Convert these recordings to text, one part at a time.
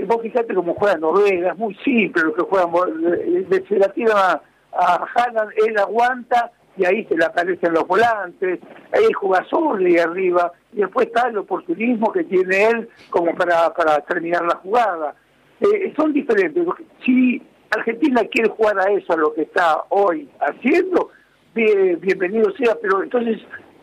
vos fijate cómo juega Noruega, es muy simple lo que juega, se la tira a Haaland, él aguanta y ahí se le aparecen los volantes, ahí juega solo y arriba, y después está el oportunismo que tiene él como para terminar la jugada. Son diferentes. Si Argentina quiere jugar a eso, a lo que está hoy haciendo, bienvenido sea, pero entonces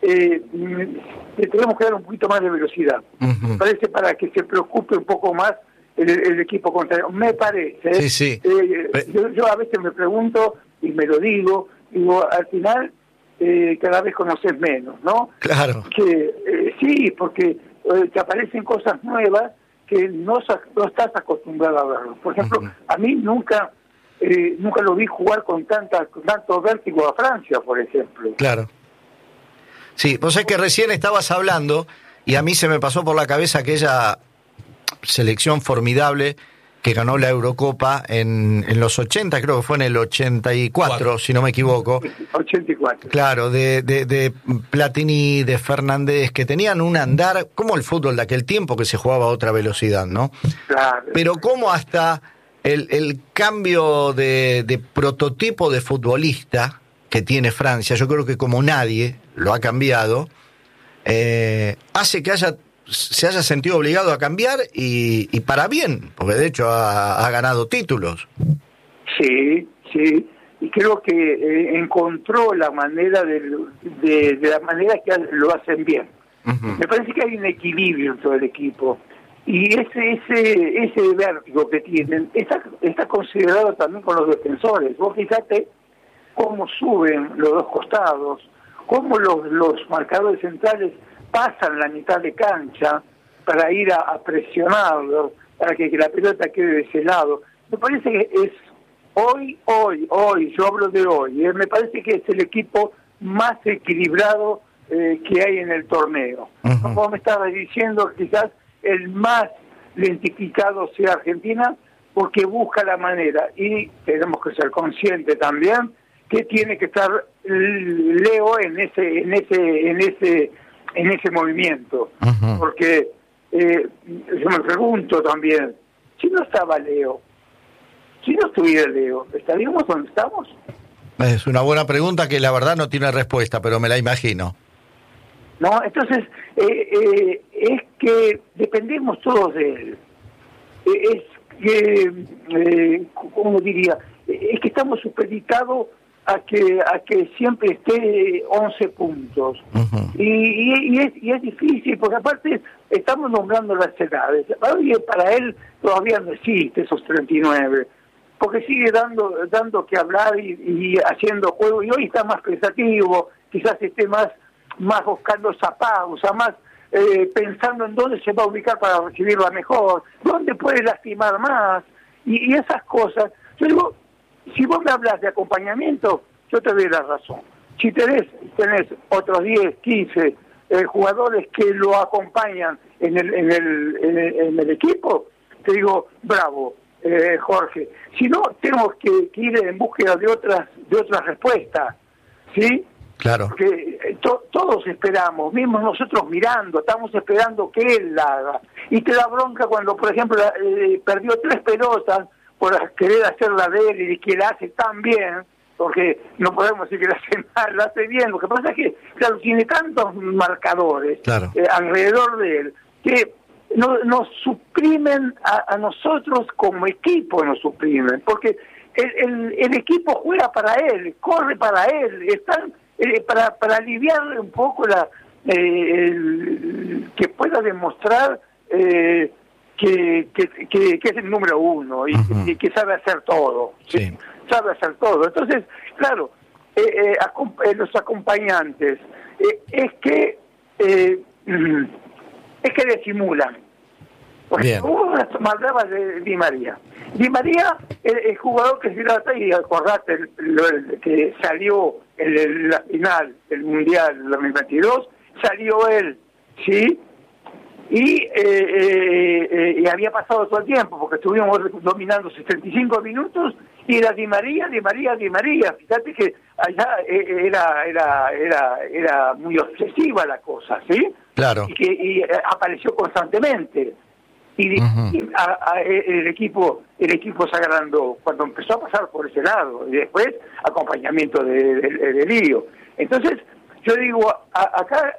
le tenemos que dar un poquito más de velocidad. Me parece, para que se preocupe un poco más el equipo contrario. Me parece. Sí. Yo a veces me pregunto, y me lo digo, al final cada vez conoces menos, ¿no? Claro. Sí, porque te aparecen cosas nuevas que no estás acostumbrado a verlo. Por ejemplo, a mí nunca lo vi jugar con tanto vértigo a Francia, por ejemplo. Claro. Sí, vos sabés que recién estabas hablando y a mí se me pasó por la cabeza aquella selección formidable que ganó la Eurocopa en los 80, creo que fue en el 84, si no me equivoco. 84. Claro, de Platini, de Fernández, que tenían un andar, como el fútbol de aquel tiempo, que se jugaba a otra velocidad, ¿no? Claro. Pero cómo hasta el cambio de prototipo de futbolista que tiene Francia, yo creo que como nadie lo ha cambiado, hace que se haya sentido obligado a cambiar y para bien, porque de hecho ha ganado títulos. Sí, y creo que encontró la manera de la manera que lo hacen bien. Me parece que hay un equilibrio en todo el equipo, y ese vértigo que tienen está considerado también con los defensores. Vos fíjate cómo suben los dos costados, cómo los marcadores centrales pasan la mitad de cancha para ir a presionarlo, para que la pelota quede de ese lado. Me parece que es hoy, yo hablo de hoy, me parece que es el equipo más equilibrado que hay en el torneo. Como me estaba diciendo, quizás el más lentificado sea Argentina, porque busca la manera, y tenemos que ser conscientes también que tiene que estar Leo en ese movimiento, porque yo me pregunto también, si no estaba Leo, si no estuviera Leo, ¿estaríamos donde estamos? Es una buena pregunta que la verdad no tiene respuesta, pero me la imagino. No, entonces es que dependemos todos de él. Es que, ¿cómo diría? Es que estamos supeditados a que siempre esté 11 puntos. Y es difícil, porque aparte estamos nombrando las edades. Para él todavía no existe esos 39, porque sigue dando que hablar y haciendo juego, y hoy está más pensativo, quizás esté más buscando esa pausa, más pensando en dónde se va a ubicar para recibirla mejor, dónde puede lastimar más, y esas cosas. Yo digo, si vos me hablas de acompañamiento, yo te doy la razón. Si tenés otros 10, 15 jugadores que lo acompañan en el equipo, te digo, bravo, Jorge. Si no, tenemos que ir en búsqueda de otras respuestas, ¿sí? Claro. Porque todos esperamos, mismo nosotros mirando, estamos esperando que él la haga. Y te da bronca cuando, por ejemplo, perdió 3 pelotas por querer hacerla de él, y que la hace tan bien, porque no podemos decir que la hace mal, la hace bien. Lo que pasa es que, claro, tiene tantos marcadores alrededor de él, que nos suprimen a nosotros como equipo, nos suprimen, porque el equipo juega para él, corre para él, están para aliviar un poco que pueda demostrar que es el número uno y que sabe hacer todo. Sí. Sabe hacer todo. Entonces, claro, los acompañantes es que disimulan. Porque me hablabas de Di María. Di María, el jugador que se trata, y acordate que salió en la final del Mundial 2022, salió él, ¿sí? Y había pasado todo el tiempo, porque estuvimos dominando 65 minutos, y era Di María. Fíjate que allá era muy obsesiva la cosa, ¿sí? Claro. Y apareció constantemente. y el equipo se agrandó cuando empezó a pasar por ese lado, y después acompañamiento de Lío. Entonces yo digo, acá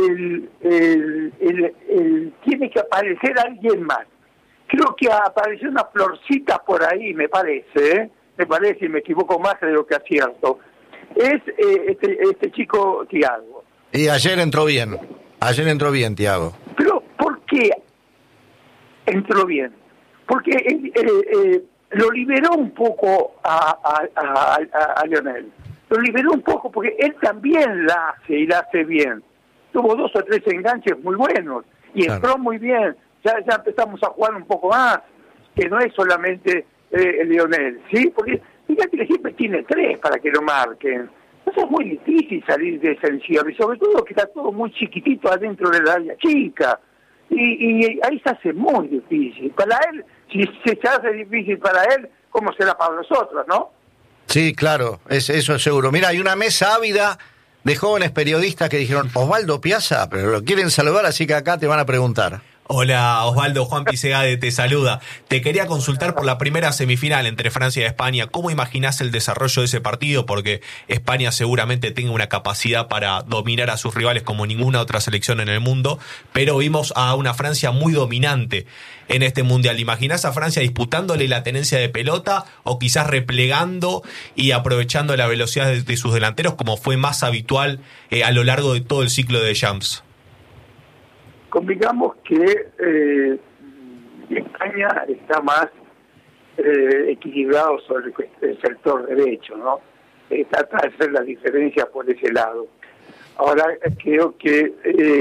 tiene que aparecer alguien más. Creo que apareció una florcita por ahí, me parece, y me equivoco más de lo que acierto. Es este chico Thiago. Y ayer entró bien, Thiago. Pero ¿por qué entró bien? Porque lo liberó un poco a Lionel. Lo liberó un poco porque él también la hace y la hace bien. Tuvo 2 o 3 enganches muy buenos y entró muy bien. Ya empezamos a jugar un poco más, que no es solamente Lionel, ¿sí? Porque fíjate que siempre tiene 3 para que lo marquen. Entonces es muy difícil salir de ese encierro, y sobre todo que está todo muy chiquitito adentro del área chica. Y ahí se hace muy difícil. Para él, si se hace difícil para él, ¿cómo será para nosotros, no? Sí, claro, eso es seguro. Mira, hay una mesa ávida de jóvenes periodistas que dijeron, Osvaldo Piazza, pero lo quieren saludar, así que acá te van a preguntar. Hola Osvaldo, Juan Pisegade te saluda. Te quería consultar por la primera semifinal entre Francia y España. ¿Cómo imaginás el desarrollo de ese partido? Porque España seguramente tenga una capacidad para dominar a sus rivales como ninguna otra selección en el mundo, pero vimos a una Francia muy dominante en este mundial. ¿Imaginás a Francia disputándole la tenencia de pelota o quizás replegando y aprovechando la velocidad de sus delanteros como fue más habitual a lo largo de todo el ciclo de Deschamps? Convengamos que España está más equilibrado sobre el sector derecho, ¿no? Trata de hacer la diferencia por ese lado. Ahora creo que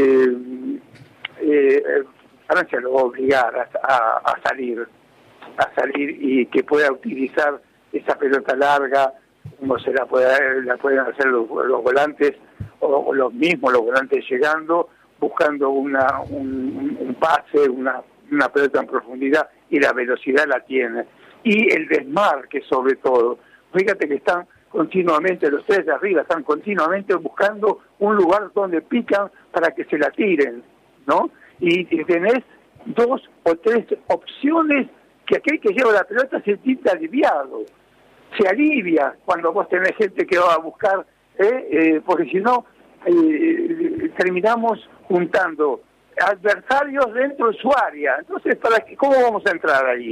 Francia lo va a obligar a salir y que pueda utilizar esa pelota larga, como la pueden hacer los volantes o los mismos los volantes llegando, buscando un pase, una pelota en profundidad, y la velocidad la tiene. Y el desmarque sobre todo. Fíjate que están continuamente, los 3 de arriba están continuamente buscando un lugar donde pican para que se la tiren, ¿no? Y tenés 2 o 3 opciones que aquel que lleva la pelota se siente aliviado. Se alivia cuando vos tenés gente que va a buscar, porque si no, terminamos juntando adversarios dentro de su área. Entonces, ¿cómo vamos a entrar ahí?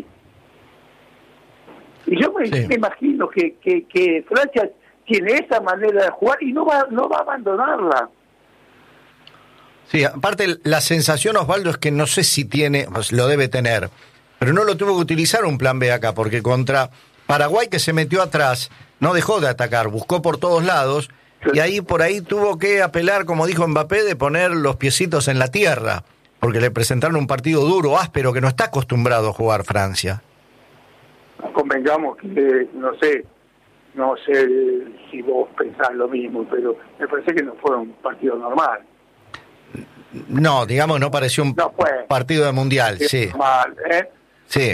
Y yo me imagino que Francia tiene esa manera de jugar y no va a abandonarla. Sí, aparte la sensación, Osvaldo, es que no sé si tiene, pues lo debe tener, pero no lo tuvo que utilizar un plan B acá, porque contra Paraguay, que se metió atrás, no dejó de atacar, buscó por todos lados, y ahí por ahí tuvo que apelar, como dijo Mbappé, de poner los piecitos en la tierra, porque le presentaron un partido duro, áspero, que no está acostumbrado a jugar Francia. Convengamos que, no sé si vos pensás lo mismo, pero me parece que no fue un partido normal. No, digamos, no pareció un partido de mundial, sí. Normal, Sí.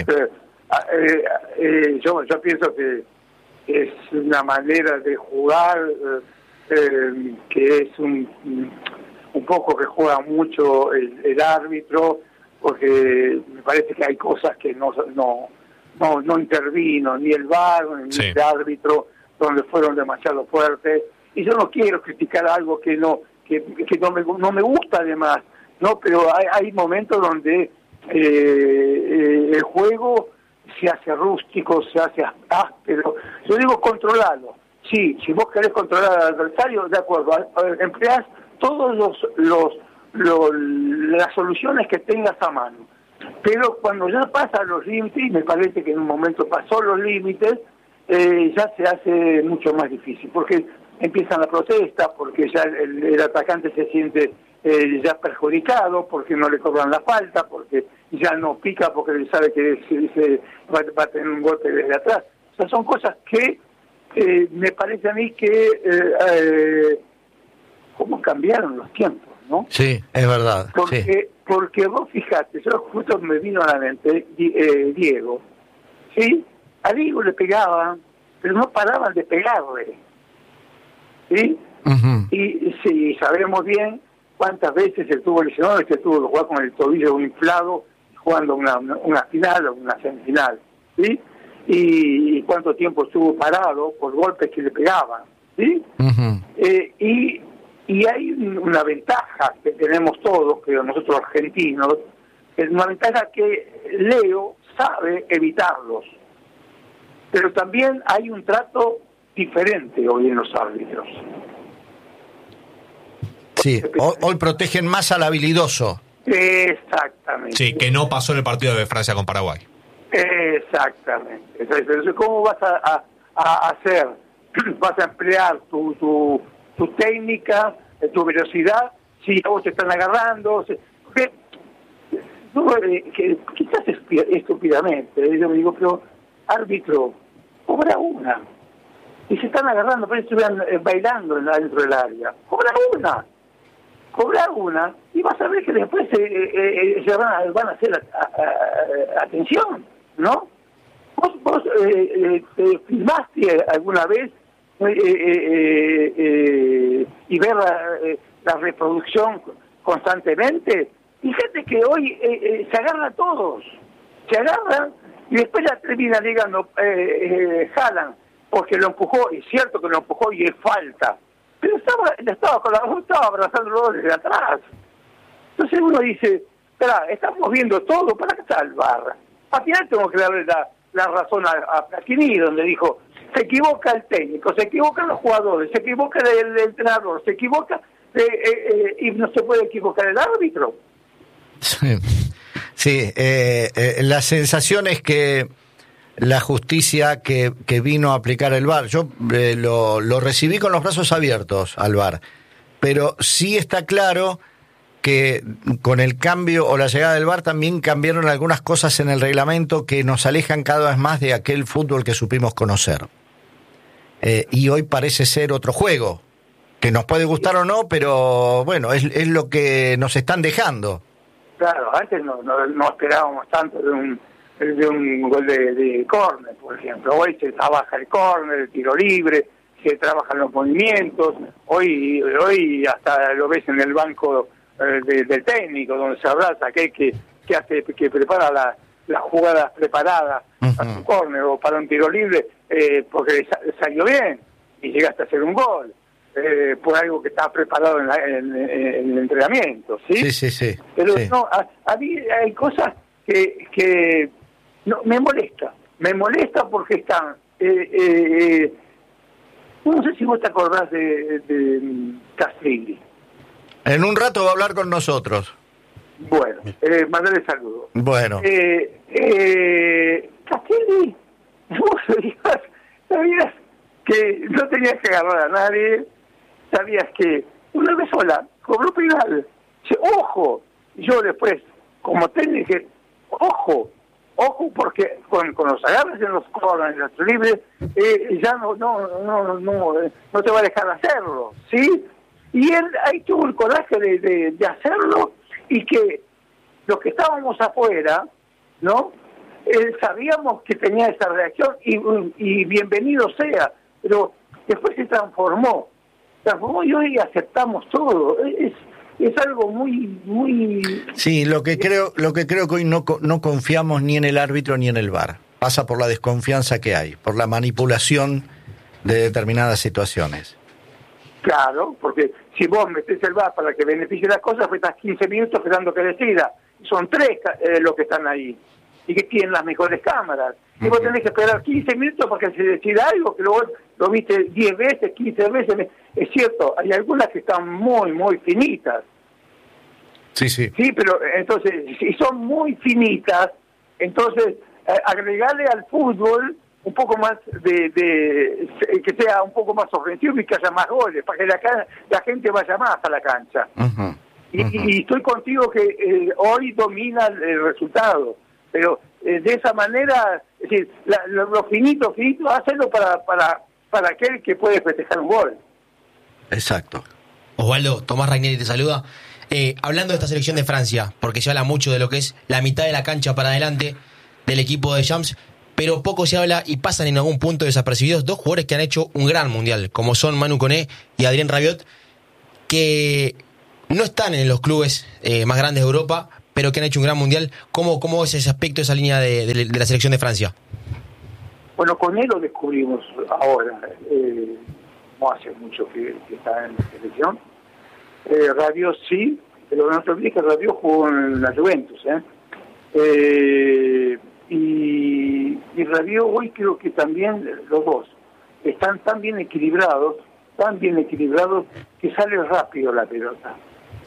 Yo pienso que es una manera de jugar que es un poco que juega mucho el árbitro, porque me parece que hay cosas que no intervino ni el VAR ni el árbitro, donde fueron demasiado fuertes. Y yo no quiero criticar algo que no me gusta, además, no, pero hay momentos donde el juego se hace rústico, se hace áspero. Yo digo controlarlo. Sí, si vos querés controlar al adversario, de acuerdo, empleás todos las soluciones que tengas a mano. Pero cuando ya pasa los límites, y me parece que en un momento pasó los límites, ya se hace mucho más difícil, porque empiezan la protesta, porque ya el atacante se siente ya perjudicado, porque no le cobran la falta, porque ya no pica, porque sabe que va a tener un golpe desde atrás. O sea, son cosas que me parece a mí que cómo cambiaron los tiempos, ¿no? Sí, es verdad. Porque vos fijate, yo justo me vino a la mente Diego, ¿sí? A Diego le pegaban, pero no paraban de pegarle, ¿sí? Uh-huh. Y sí, sabemos bien cuántas veces él tuvo lesionado, que tuvo que jugar con el tobillo inflado, jugando una final o una semifinal, ¿sí? Y cuánto tiempo estuvo parado por golpes que le pegaban, ¿sí? Uh-huh. Y hay una ventaja que tenemos todos, que nosotros argentinos, es una ventaja que Leo sabe evitarlos, pero también hay un trato diferente hoy en los árbitros. Sí, hoy protegen más al habilidoso. Exactamente. Sí, que no pasó en el partido de Francia con Paraguay. Exactamente. Entonces, ¿cómo vas a hacer? Vas a emplear tu técnica, tu velocidad, si a vos te están agarrando. Quizás estúpidamente, yo me digo, pero árbitro, cobra una. Y se están agarrando, pero estuvieran bailando dentro del área. Cobrar una y vas a ver que después se van a hacer atención, ¿no? ¿Vos te filmaste alguna vez y ver la reproducción constantemente? Fíjate que hoy se agarran todos, se agarran y después la termina ligando Haaland, porque lo empujó, es cierto que lo empujó y es falta, pero estaba abrazándolo desde atrás. Entonces uno dice, espera, estamos viendo todo, ¿para qué está el VAR? Al final tengo que darle la razón a Platini, donde dijo, se equivoca el técnico, se equivocan los jugadores, se equivoca el entrenador, se equivoca y no se puede equivocar el árbitro. Sí, la sensación es que la justicia que vino a aplicar el VAR, yo lo recibí con los brazos abiertos al VAR, pero sí está claro que con el cambio o la llegada del VAR también cambiaron algunas cosas en el reglamento que nos alejan cada vez más de aquel fútbol que supimos conocer. Y hoy parece ser otro juego, que nos puede gustar o no, pero bueno, es lo que nos están dejando. Claro, antes no esperábamos tanto de un gol de córner, por ejemplo. Hoy se trabaja el córner, el tiro libre, se trabajan los movimientos. Hoy hasta lo ves en el banco del técnico, donde se abraza aquel que prepara las jugadas preparadas para un córner o para un tiro libre, porque salió bien y llegaste a hacer un gol. Por algo que está preparado en el entrenamiento, ¿sí? Sí. Pero sí. No, a mí hay cosas que no, me molesta porque están, no sé si vos te acordás de Castrilli. En un rato va a hablar con nosotros. Bueno, mandarle saludos. Bueno. Castrilli, vos sabías que no tenías que agarrar a nadie, sabías que una vez sola cobró penal. Ojo, yo después, como técnico, ojo, porque con los agarres en los corners, en los libres, ya no te va a dejar hacerlo, ¿sí? Y él ahí tuvo el coraje de hacerlo, y que los que estábamos afuera, ¿no? Sabíamos que tenía esa reacción y bienvenido sea, pero después se transformó y hoy aceptamos todo. Es algo muy... Sí, lo que creo que hoy no confiamos ni en el árbitro ni en el VAR. Pasa por la desconfianza que hay, por la manipulación de determinadas situaciones. Claro, porque si vos metés el VAR para que beneficie las cosas, pues estás 15 minutos esperando que decida. Son 3 los que están ahí y que tienen las mejores cámaras. Y vos tenés que esperar 15 minutos para que se decida algo, que luego lo viste 10 veces, 15 veces. Es cierto, hay algunas que están muy finitas. Sí. Sí, pero entonces, si son muy finitas, entonces agregarle al fútbol un poco más que sea un poco más ofensivo y que haya más goles, para que la gente vaya más a la cancha. Y estoy contigo que hoy domina el resultado, pero de esa manera, es decir, lo finito, hacerlo para aquel que puede festejar un gol. Exacto. Osvaldo, Tomás Rainieri te saluda. Hablando de esta selección de Francia, porque se habla mucho de lo que es la mitad de la cancha para adelante del equipo de Champs, pero poco se habla y pasan en algún punto desapercibidos 2 jugadores que han hecho un gran mundial, como son Manu Koné y Adrien Rabiot, que no están en los clubes más grandes de Europa, pero que han hecho un gran mundial. ¿Cómo es ese aspecto, esa línea de la selección de Francia? Bueno, con él lo descubrimos ahora, no hace mucho que está en la selección. Rabiot sí, pero no te olvides que Rabiot jugó en la Juventus, y Rabiot hoy creo que también los dos están tan bien equilibrados que sale rápido la pelota.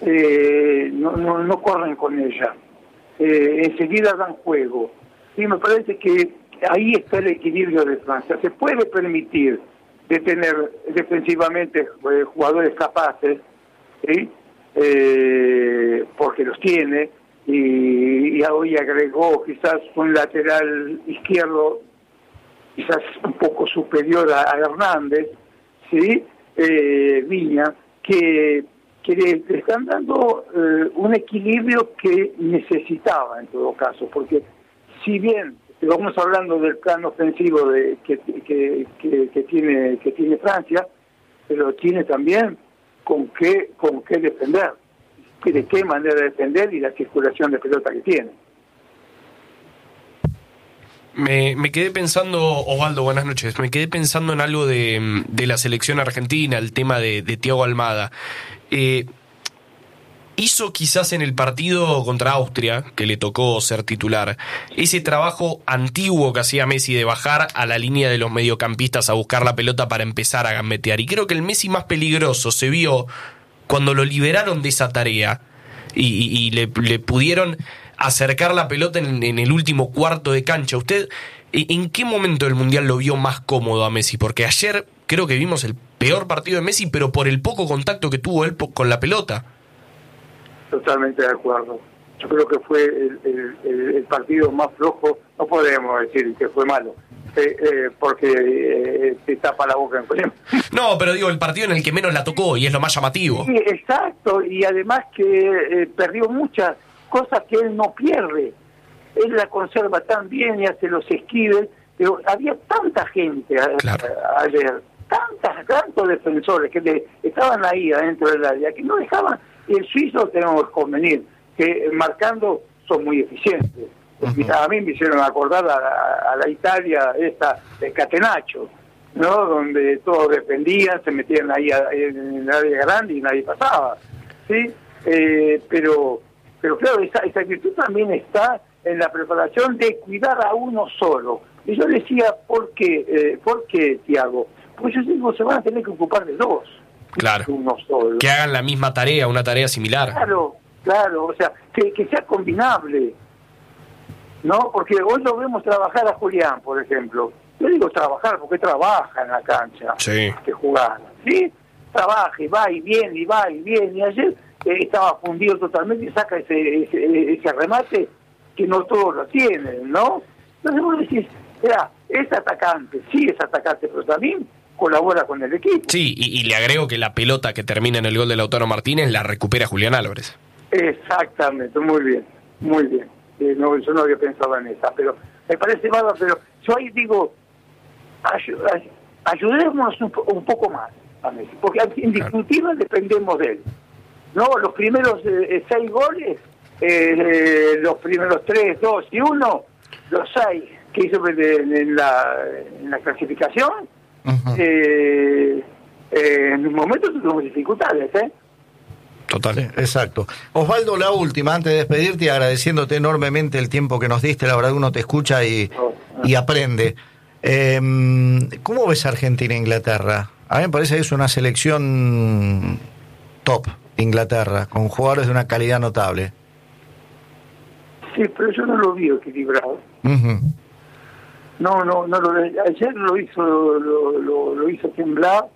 No corren con ella. Enseguida dan juego. Y me parece que ahí está el equilibrio de Francia. Se puede permitir de tener defensivamente jugadores capaces, ¿sí? Porque los tiene, y hoy agregó quizás un lateral izquierdo quizás un poco superior a Hernández, ¿sí? Viña, que le están dando un equilibrio que necesitaba en todo caso, porque si bien vamos hablando del plan ofensivo que tiene Francia, pero tiene también con qué defender, de qué manera defender y la circulación de pelota que tiene. Me quedé pensando, Osvaldo, buenas noches, me quedé pensando en algo de la selección argentina, el tema de Thiago Almada. Hizo quizás en el partido contra Austria, que le tocó ser titular, ese trabajo antiguo que hacía Messi de bajar a la línea de los mediocampistas a buscar la pelota para empezar a gambetear. Y creo que el Messi más peligroso se vio cuando lo liberaron de esa tarea y le pudieron acercar la pelota en el último cuarto de cancha. ¿Usted en qué momento del Mundial lo vio más cómodo a Messi? Porque ayer creo que vimos el peor partido de Messi, pero por el poco contacto que tuvo él con la pelota. Totalmente de acuerdo. Yo creo que fue el partido más flojo. No podemos decir que fue malo, porque te tapa la boca en problema. No, pero digo, el partido en el que menos la tocó, y es lo más llamativo. Sí, exacto, y además que perdió muchas cosas que él no pierde. Él la conserva tan bien y hace los esquives, pero había tanta gente ayer, tantos defensores que estaban ahí adentro del área, que no dejaban. Y el suizo, tenemos que convenir, que marcando son muy eficientes. Uh-huh. A mí me hicieron acordar a la Italia esta de Catenaccio, ¿no? Donde todos defendían, se metían ahí en el área grande y nadie pasaba, ¿sí? Pero claro, esa virtud también está en la preparación de cuidar a uno solo. Y yo decía, ¿por qué, Thiago? Porque ellos mismos se van a tener que ocupar de dos. Claro, uno solo. Que hagan la misma tarea, una tarea similar. Claro, o sea, que sea combinable, ¿no? Porque hoy lo vemos trabajar a Julián, por ejemplo. Yo digo trabajar porque trabaja en la cancha, sí, que jugar, ¿sí? Trabaja y va y viene, y ayer estaba fundido totalmente y saca ese remate que no todos lo tienen, ¿no? Entonces vos decís, es atacante, pero también colabora con el equipo. Sí, y le agrego que la pelota que termina en el gol de Lautaro Martínez la recupera Julián Álvarez. Exactamente, muy bien. Yo no había pensado en esa, pero me parece malo, pero yo ahí digo, ayudémonos un poco más a Messi, porque indiscutible dependemos de él, ¿no? Los primeros 6 goles, los primeros 3, 2 y 1, los 6 que hizo en la clasificación, uh-huh. En un momento tuvimos dificultades, Total. Sí, exacto. Osvaldo, la última, antes de despedirte, agradeciéndote enormemente el tiempo que nos diste, la verdad uno te escucha y aprende. ¿Cómo ves Argentina e Inglaterra? A mí me parece que es una selección top, Inglaterra, con jugadores de una calidad notable. Sí, pero yo no lo vi equilibrado. Uh-huh. No lo vi. Ayer lo hizo temblar.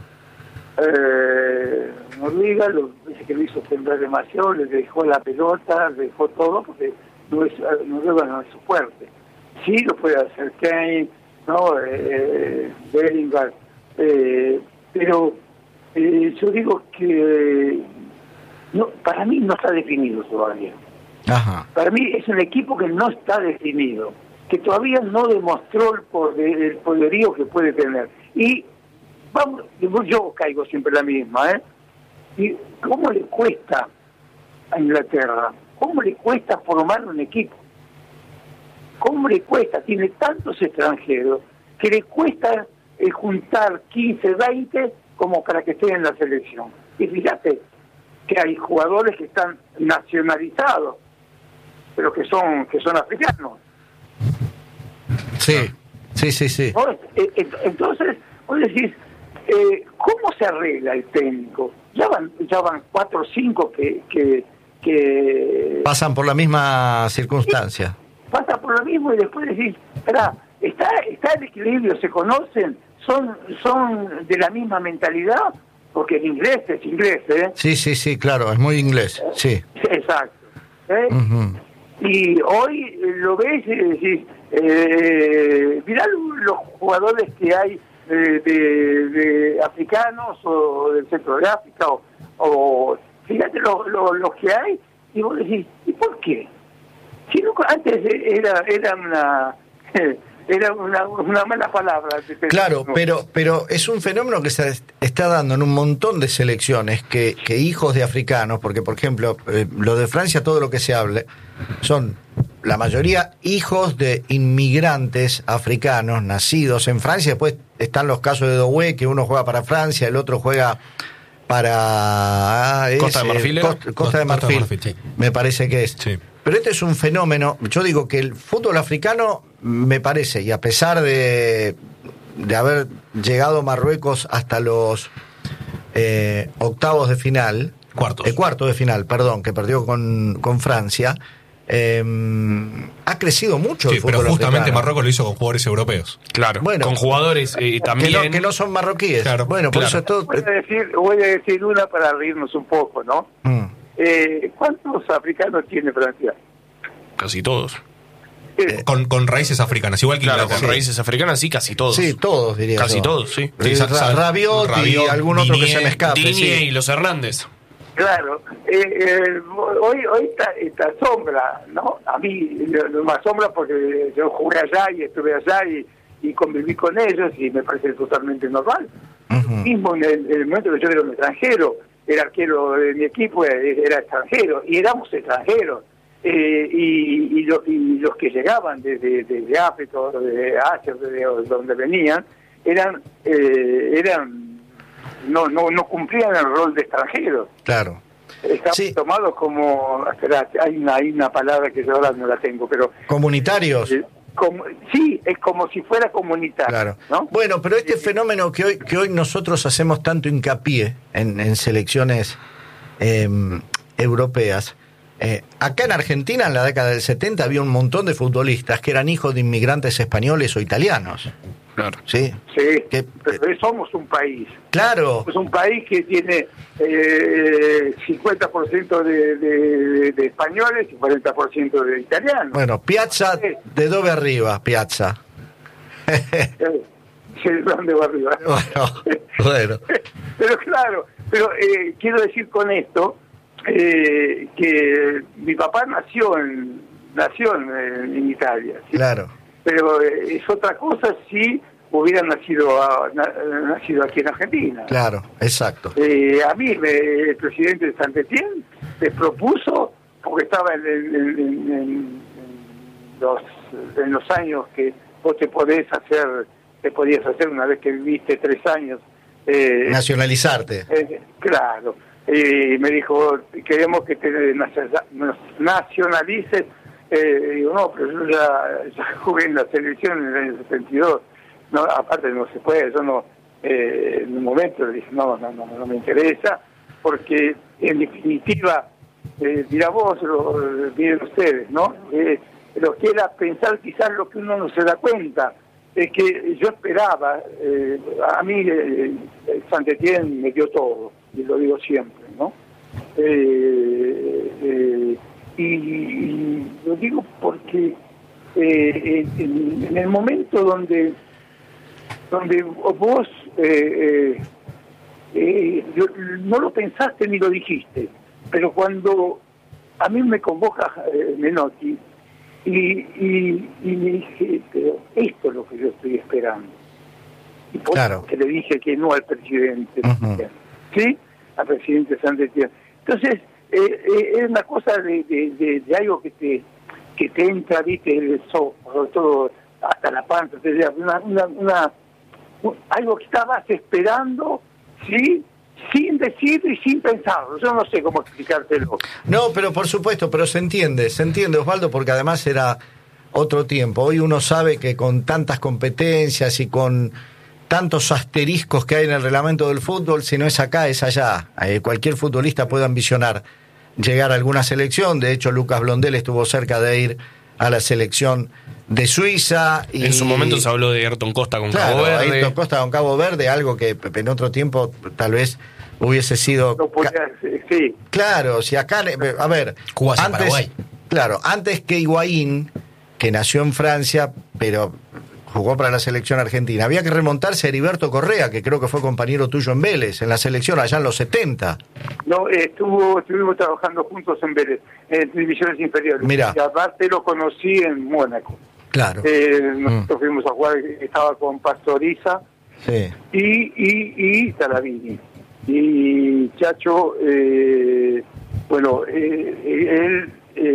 Noriega dice que lo hizo temblar demasiado, le dejó la pelota, le dejó todo, porque Noruega no es su fuerte. Sí lo puede hacer Kane, ¿no? Bellingham, pero yo digo que para mí no está definido todavía. Ajá. Para mí es un equipo que no está definido, que todavía no demostró el poderío que puede tener. Y vamos, yo caigo siempre la misma, ¿Y cómo le cuesta a Inglaterra? cómo le cuesta formar un equipo. ¿Cómo le cuesta? Tiene tantos extranjeros que le cuesta juntar 15, 20 como para que estén en la selección. Y fíjate que hay jugadores que están nacionalizados, pero que son africanos. Sí. ¿No? Entonces, vos decís, ¿cómo se arregla el técnico? Ya van 4 o 5 que pasan por la misma circunstancia. Pasa por lo mismo y después decís, espera, está el equilibrio, se conocen, son de la misma mentalidad, porque el inglés es inglés, ¿eh? Sí, claro, es muy inglés, sí. Exacto. Uh-huh. Y hoy lo ves y decís, mirá los jugadores que hay de africanos o del centro de África, o fíjate los que hay, y vos decís, ¿y por qué? Si no, antes era una mala palabra. Claro, pero es un fenómeno que se está dando en un montón de selecciones que hijos de africanos, porque por ejemplo, lo de Francia, todo lo que se hable, son la mayoría hijos de inmigrantes africanos nacidos en Francia. Después están los casos de Doué, que uno juega para Francia, el otro juega para Costa de Marfil. Costa de Marfil, sí. Me parece que es. Sí. Pero este es un fenómeno. Yo digo que el fútbol africano, me parece, y a pesar de haber llegado Marruecos hasta los octavos de final, cuartos de final, perdón, que perdió con Francia, ha crecido mucho el fútbol pero justamente africano. Marruecos lo hizo con jugadores europeos. Claro, bueno, con jugadores también que no son marroquíes. Claro, bueno, por eso todo. Voy a decir una para reírnos un poco, ¿no? ¿Cuántos africanos tiene Francia? Casi todos. Con raíces africanas, igual que claro, Inglaterra. con raíces africanas, sí, casi todos. Sí, todos, diría Casi yo. todos, sí. Rabiot y algún otro que se me escape. Digne sí. y los Hernández. Claro, hoy está asombra, ¿no? A mí no me asombra porque yo jugué allá y estuve allá y conviví con ellos y me parece totalmente normal. Uh-huh. Mismo en el momento que yo era un extranjero, el arquero de mi equipo era extranjero y éramos extranjeros. Y los que llegaban desde África, de Asia, de donde venían, no cumplían el rol de extranjeros. Claro. Estaban tomados como, hay una palabra que yo ahora no la tengo, pero comunitarios. Sí, es como si fuera comunitario. Claro. ¿No? Bueno, pero este fenómeno que hoy nosotros hacemos tanto hincapié en selecciones europeas. Acá en Argentina, en la década del 70, había un montón de futbolistas que eran hijos de inmigrantes españoles o italianos. Claro. Sí, pero somos un país. Claro. Es un país que tiene 50% de españoles y 40% de italianos. Bueno, Piazza de dove arriba, Piazza. ¿De dónde va arriba? Bueno. Pero claro, quiero decir con esto que mi papá nació en Italia, ¿sí? Claro. Pero es otra cosa si hubiera nacido aquí en Argentina. Claro, exacto. A mí el presidente de Saint-Étienne me propuso, porque estaba en los años que vos te podías hacer una vez que viviste 3 años. Nacionalizarte. Claro. Y me dijo, queremos que te nacionalices. Digo, no, pero yo ya jugué en la selección en el año 72. No, aparte no se puede, yo no, en un momento le dije, no me interesa, porque en definitiva, dirá vos, miren ustedes, ¿no? Lo que era pensar quizás lo que uno no se da cuenta, es que yo esperaba, a mí Saint-Étienne me dio todo, y lo digo siempre, ¿no? Y lo digo porque en el momento donde vos no lo pensaste ni lo dijiste, pero cuando a mí me convoca Menotti y me dije, pero esto es lo que yo estoy esperando, y por eso que le dije que no al presidente, uh-huh. ¿Sí? Al presidente Saint-Étienne. Entonces es una cosa de algo que te entra, viste, el sobre todo hasta la panza, algo que estabas esperando, ¿sí? Sin decirlo y sin pensarlo. Yo no sé cómo explicártelo. No, pero por supuesto, pero se entiende, Osvaldo, porque además era otro tiempo. Hoy uno sabe que con tantas competencias y con tantos asteriscos que hay en el reglamento del fútbol, si no es acá, es allá. Cualquier futbolista puede ambicionar llegar a alguna selección. De hecho, Lucas Blondel estuvo cerca de ir a la selección de Suiza. Y en su momento se habló de Ayrton Costa con Cabo Verde. Ayrton Costa con Cabo Verde, algo que en otro tiempo tal vez hubiese sido... No podía, sí. Claro, si acá... A ver, Cuba antes, Paraguay. Claro, antes que Higuaín, que nació en Francia, pero jugó para la selección argentina, había que remontarse a Heriberto Correa, que creo que fue compañero tuyo en Vélez, en la selección allá en los 70. No, estuvimos trabajando juntos en Vélez, en divisiones inferiores. Mirá. Y aparte lo conocí en Mónaco. Claro. Nosotros fuimos a jugar, estaba con Pastoriza, sí, y Talavini. Y Chacho, bueno, él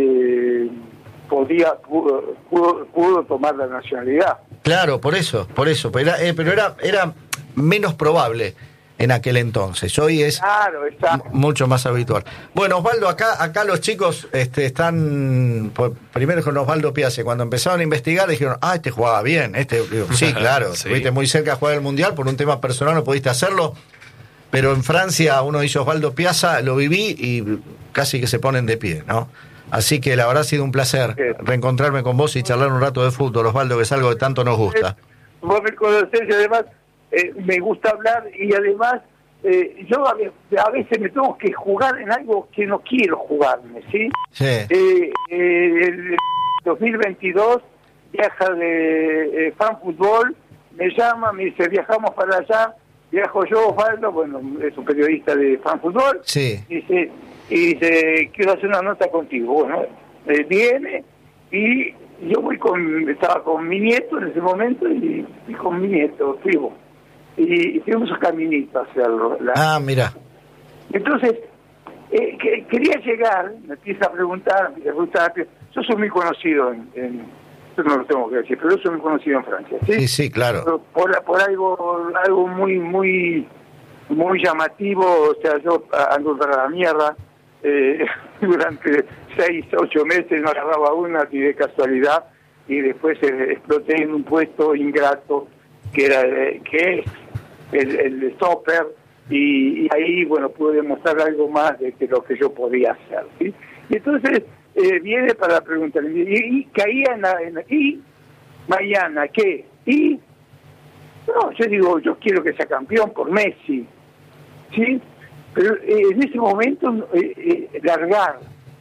pudo tomar la nacionalidad. Claro, por eso, pero era menos probable en aquel entonces. Hoy es mucho más habitual. Bueno, Osvaldo, acá los chicos están, primero con Osvaldo Piazzi, cuando empezaron a investigar dijeron, este jugaba bien, digo, sí, claro, sí. Estuviste muy cerca de jugar el Mundial, por un tema personal no pudiste hacerlo, pero en Francia uno dice Osvaldo Piazza, lo viví y casi que se ponen de pie, ¿no? Así que la verdad ha sido un placer reencontrarme con vos y charlar un rato de fútbol, Osvaldo, que es algo que tanto nos gusta. Vos me conocés y además me gusta hablar y además yo a veces me tengo que jugar en algo que no quiero jugarme, ¿sí? Sí. El 2022 viaja de Fan Fútbol, me llama, me dice, viajamos para allá, viajo yo, Osvaldo, bueno, es un periodista de Fan Fútbol, sí. Dice, quiero hacer una nota contigo. Bueno, viene y yo estaba con mi nieto en ese momento y con mi nieto, fuimos. Y fuimos a Caminito a hacerlo. Mira. Entonces, quería llegar, me empieza a preguntar, yo soy muy conocido yo no lo tengo que decir, pero yo soy muy conocido en Francia. Sí, sí, claro. Por algo muy, muy, muy llamativo, o sea, yo ando para la mierda. Durante 6-8 meses no agarraba una ni de casualidad y después exploté en un puesto ingrato que es el stopper y ahí bueno pude demostrar algo más de lo que yo podía hacer, ¿sí? Y entonces viene para preguntarle y caía y mañana ¿qué? Y no, yo digo, yo quiero que sea campeón por Messi, ¿sí? Pero en ese momento largar,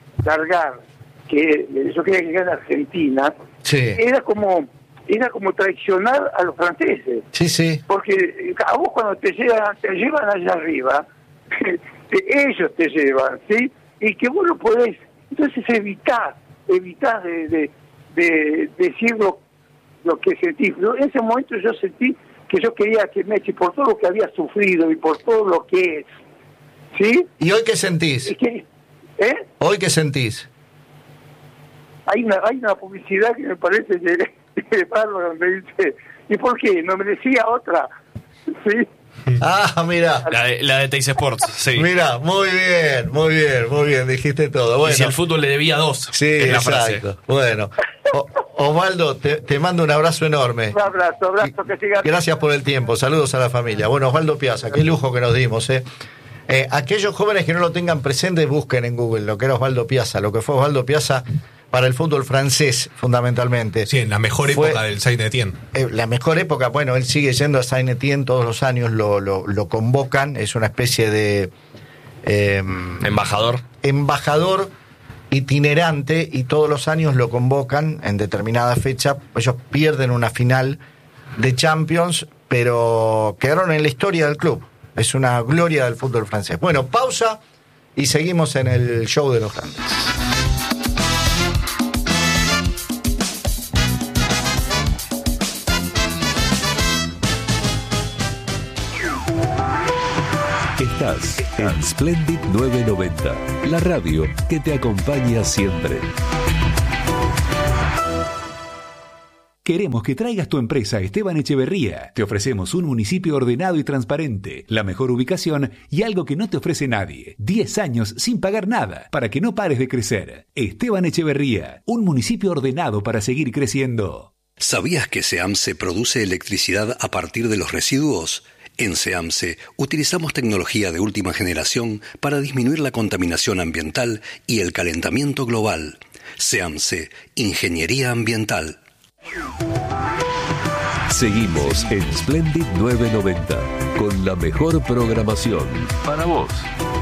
que yo quería que gane Argentina, sí. era como traicionar a los franceses. Sí, sí. Porque a vos cuando te llevan allá arriba, ellos te llevan, ¿sí? Y que vos lo podés, entonces evitás de decir lo que sentí. Pero en ese momento yo sentí que yo quería que Messi, por todo lo que había sufrido y por todo lo que es, ¿sí? ¿Y hoy qué sentís? ¿Hoy qué sentís? Hay una publicidad que me parece de bárbaro, donde dice, ¿y por qué? ¿No merecía otra? ¿Sí? Mira. La de Teis Sports, sí. Mira, muy bien, dijiste todo. Bueno, y si el fútbol le debía 2, sí, es la exacto. frase. Bueno, Osvaldo, te mando un abrazo enorme. Un abrazo, que siga. Gracias por el tiempo, saludos a la familia. Bueno, Osvaldo Piazza, qué lujo que nos dimos, aquellos jóvenes que no lo tengan presente, busquen en Google lo que era Osvaldo Piazza, lo que fue Osvaldo Piazza para el fútbol francés, fundamentalmente. Sí, en la mejor época del Saint-Étienne. La mejor época, bueno, él sigue yendo a Saint-Étienne todos los años, lo convocan, es una especie de... Embajador itinerante, y todos los años lo convocan en determinada fecha. Ellos pierden una final de Champions, pero quedaron en la historia del club. Es una gloria del fútbol francés. Bueno, pausa y seguimos en el show de los grandes. Estás en Splendid 990, la radio que te acompaña siempre. Queremos que traigas tu empresa a Esteban Echeverría. Te ofrecemos un municipio ordenado y transparente, la mejor ubicación y algo que no te ofrece nadie. 10 años sin pagar nada, para que no pares de crecer. Esteban Echeverría, un municipio ordenado para seguir creciendo. ¿Sabías que SEAMSE produce electricidad a partir de los residuos? En SEAMSE utilizamos tecnología de última generación para disminuir la contaminación ambiental y el calentamiento global. SEAMSE, Ingeniería Ambiental. Seguimos en Splendid 990 con la mejor programación para vos.